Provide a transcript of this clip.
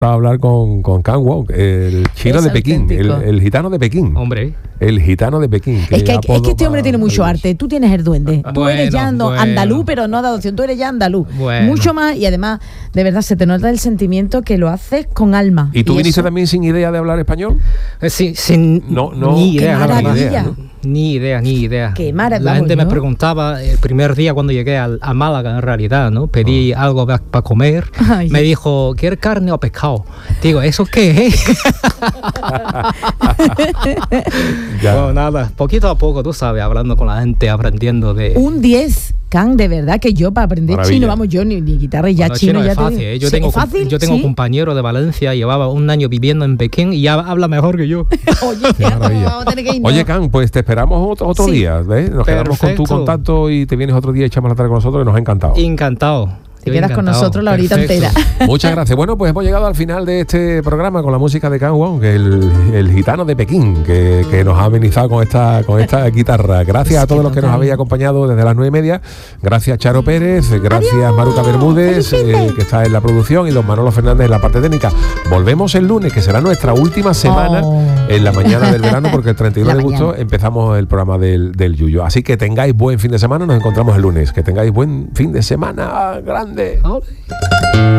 Para hablar con Kang Wong, el chino Es de Pekín, auténtico. el gitano de Pekín. Hombre. El gitano de Pekín. Es que este hombre tiene mucho arte. Tú tienes el duende. Tú eres ya Bueno. andaluz, pero no de adopción. Tú eres ya andaluz. Bueno. Mucho más. Y además, de verdad, se te nota el sentimiento que lo haces con alma. ¿Y tú viniste eso- también sin idea de hablar español? Sin No, ni Qué idea, la verdad. maravilla. Ni idea. Qué maravilla. La gente me Vamos, ¿no? preguntaba el primer día cuando llegué a Málaga, en realidad, ¿no? Pedí algo para comer. Ay. Me dijo, ¿quieres carne o pescado? Digo, ¿eso qué es? Ya. Bueno, nada, poquito a poco, tú sabes, hablando con la gente, aprendiendo de... Un 10, Kang, de verdad que yo para aprender Maravilla. chino, vamos, yo ni guitarra y ya Bueno, chino ya es te fácil, digo. ¿eh? Yo Sí, tengo, ¿es fácil? yo tengo ¿Sí? compañero de Valencia, llevaba un año viviendo en Pekín y ya habla mejor que yo. Oye, Qué ya, maravilla. vamos a tener que irnos. Oye, Kang, pues te esperamos otro Sí. día, ¿ves? Nos quedamos con tu Perfecto. contacto y te vienes otro día y echamos la tarde con nosotros, que nos ha encantado. Encantado. Te Yo quedas con encantado. nosotros la horita Perfecto. entera. Muchas gracias. Bueno, pues hemos llegado al final de este programa con la música de Kang Wong, el gitano de Pekín, que nos ha amenizado con esta guitarra. Gracias a todos los que nos habéis acompañado desde las 9:30. Gracias Charo Pérez, gracias Maruca Bermúdez, que está en la producción, y don Manolo Fernández en la parte técnica. Volvemos el lunes, que será nuestra última semana en la mañana del verano, porque el 31 La de agosto mañana. empezamos el programa del Yuyo. Así que tengáis buen fin de semana, nos encontramos el lunes. Que tengáis buen fin de semana grande. Ole.